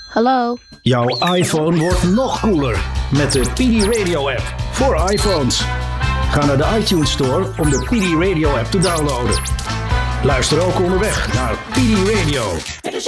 Hallo. Jouw iPhone wordt nog cooler met de PD Radio app voor iPhones. Ga naar de iTunes Store om de PD Radio app te downloaden. Luister ook onderweg naar PD Radio.